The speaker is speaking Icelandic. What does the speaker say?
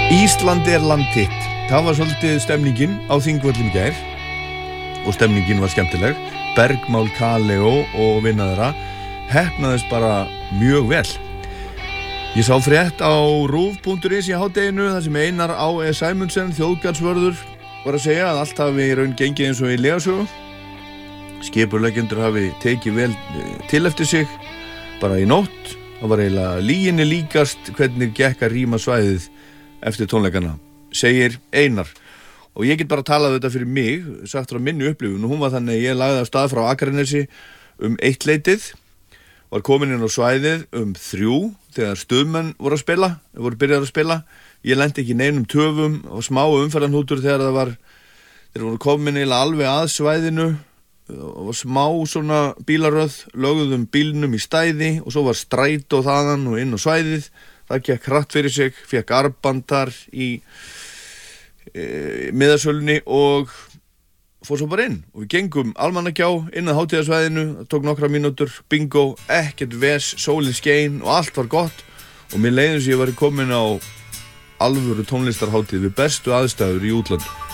Ísland land þitt. Það var svolítið stemningin á Þingvöllum í gær og stemningin var skemmtileg. Bergmál, Kaleo og vinnaðara heppnaðist bara mjög vel. Ég sá frétt á rúv.is í hádeginu þar sem Einar A. Sæmundsen, þjóðgarðsvörður, var að segja að allt hafi í raun gengið eins og í legasögu. Skipurleggjendur hafi tekið vel til eftir sig bara í nótt. Það var eiginlega lyginni líkast hvernig gekk að rýma svæðið eftir tónleikana, segir Einar. Og ég get bara talað þetta fyrir mig, sagt frá minni upplifun, og hún var þannig að ég lagði af stað frá Akranesi 1:00, var komin inn á svæðið 3:00 þegar stuðmenn voru byrjað að spila. Ég lenti ekki í neinum töfum og smá umferðarhnútur þegar þeir voru komin eiginlega alveg að svæðinu og smá svona bílaröð, lögðum bílnum í stæði og svo var strætó þaðan og inn á svæðið. Það gekk hratt fyrir sig, fékk armbandar í miðasölunni og fór svo bara inn. Og við gengum Almannagjá inn að hátíðarsvæðinu, það tók nokkra mínútur, bingo, ekkert ves, sólin skein og allt var gott. Og mér leið eins og ég væri komin á alvöru tónlistarhátíð við bestu aðstæður í útlöndum.